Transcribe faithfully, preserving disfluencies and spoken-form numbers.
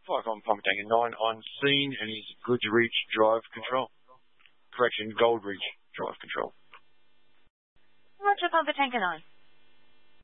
Flycom Pumper Tanker nine on scene, and he's good to reach drive control. Correction, gold reach drive control. Roger, Pumper Tanker nine.